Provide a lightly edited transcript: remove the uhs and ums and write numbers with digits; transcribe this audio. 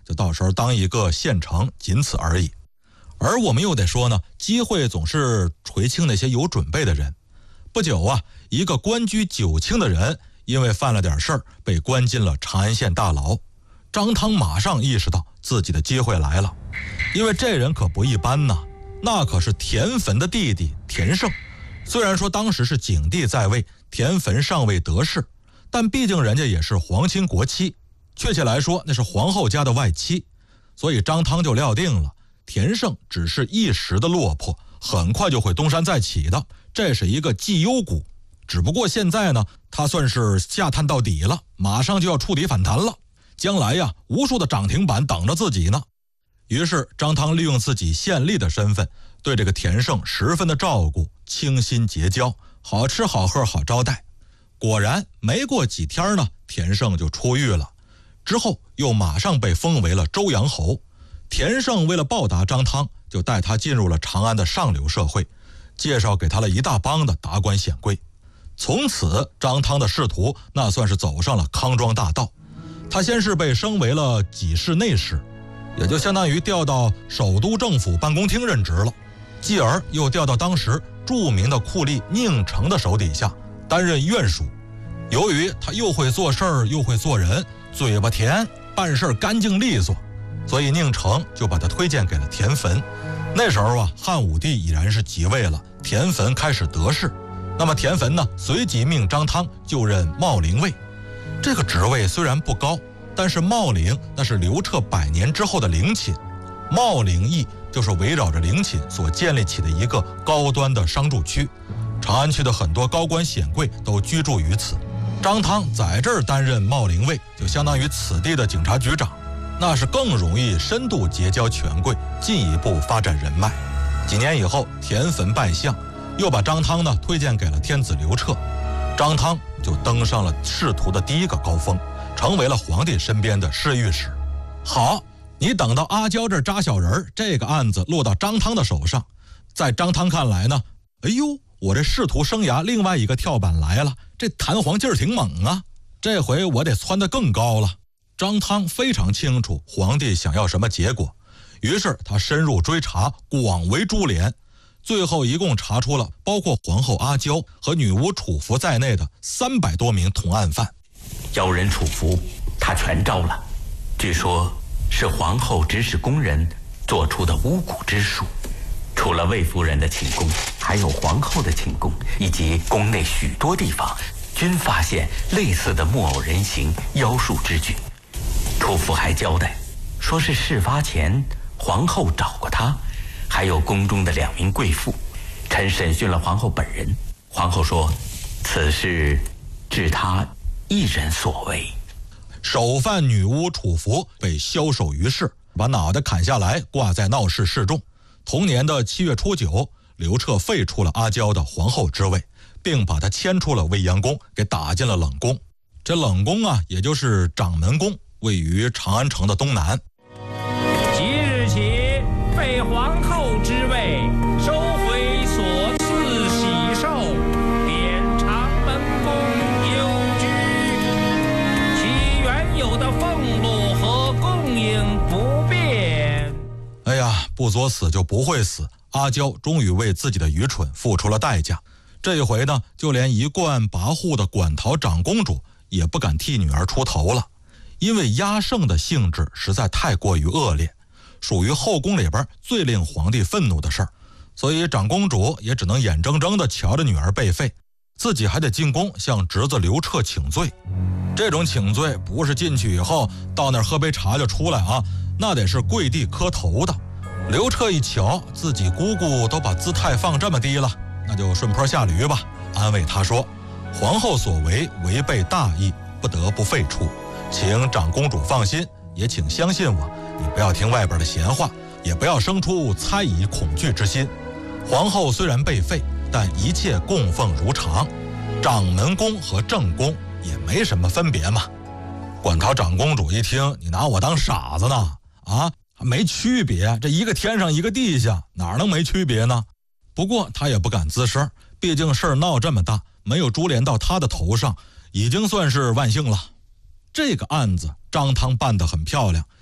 就到时候当一个县城，仅此而已。而我们又得说呢，机会总是垂青那些有准备的人。不久啊，一个官居九卿的人因为犯了点事儿，被关进了长安县大牢。张汤马上意识到自己的机会来了，因为这人可不一般呐，那可是田汾的弟弟田胜。虽然说当时是景帝在位，田汾尚未得势，但毕竟人家也是皇亲国戚，确切来说那是皇后家的外戚，所以张汤就料定了田胜只是一时的落魄，很快就会东山再起的，这是一个绩优股。只不过现在呢，他算是下探到底了，马上就要触底反弹了，将来呀，无数的涨停板等着自己呢。于是张汤利用自己县吏的身份，对这个田胜十分的照顾，倾心结交，好吃好喝好招待。果然没过几天呢，田胜就出狱了，之后又马上被封为了周阳侯。田胜为了报答张汤，就带他进入了长安的上流社会，介绍给他了一大帮的达官显贵。从此张汤的仕途那算是走上了康庄大道。他先是被升为了给事内史，也就相当于调到首都政府办公厅任职了，继而又调到当时著名的酷吏宁城的手底下担任院属。由于他又会做事儿又会做人，嘴巴甜，办事干净利索，所以宁城就把他推荐给了田汾。那时候啊，汉武帝已然是即位了，田汾开始得势。那么田汾呢，随即命张汤就任茂陵尉。这个职位虽然不高，但是茂陵那是刘彻100年之后的陵寝，茂陵邑就是围绕着陵寝所建立起的一个高端的商住区，长安区的很多高官显贵都居住于此。张汤在这儿担任茂陵尉，就相当于此地的警察局长，那是更容易深度结交权贵，进一步发展人脉。几年以后，田汾拜相，又把张汤呢推荐给了天子刘彻，张汤就登上了仕途的第一个高峰，成为了皇帝身边的侍御史。好，你等到阿娇这扎小人，这个案子落到张汤的手上，在张汤看来呢，哎呦，我这仕途生涯另外一个跳板来了，这弹簧劲儿挺猛啊，这回我得蹿得更高了。张汤非常清楚皇帝想要什么结果，于是他深入追查，广为株连，最后一共查出了包括皇后阿娇和女巫楚服在内的300多名同案犯。 妖人楚服他全招了，据说是皇后指使宫人做出的巫蛊之术。除了魏夫人的寝宫，还有皇后的寝宫，以及宫内许多地方均发现类似的木偶人形妖术之举。楚服还交代说，是事发前皇后找过他，还有宫中的2名贵妇。臣审讯了皇后本人，皇后说此事至他一人所为。 首犯女巫楚服被枭首于世，把脑袋砍下来挂在闹市示众。同年的7月初9，刘彻废除了阿娇的皇后之位，并把她迁出了未央宫，给打进了冷宫。这冷宫啊，也就是掌门宫，位于长安城的东南。 即日起废皇后之位，收回所赐喜寿，贬长门宫幽居，其原有的俸禄和供应不变。 哎呀，不作死就不会死，阿娇终于为自己的愚蠢付出了代价。这一回呢，就连一贯跋扈的馆陶长公主也不敢替女儿出头了，因为压胜的性质实在太过于恶劣，属于后宫里边最令皇帝愤怒的事儿，所以长公主也只能眼睁睁地瞧着女儿被废，自己还得进宫向侄子刘彻请罪。这种请罪不是进去以后到那儿喝杯茶就出来啊，那得是跪地磕头的。刘彻一瞧自己姑姑都把姿态放这么低了，那就顺坡下驴吧，安慰她说，皇后所为违背大义，不得不废除，请长公主放心，也请相信我，你不要听外边的闲话，也不要生出猜疑恐惧之心。皇后虽然被废，但一切供奉如常，掌门宫和正宫也没什么分别嘛。馆陶长公主一听，你拿我当傻子呢？啊，没区别，这一个天上一个地下，哪能没区别呢？不过她也不敢吱声，毕竟事儿闹这么大，没有株连到她的头上，已经算是万幸了。这个案子张汤办得很漂亮，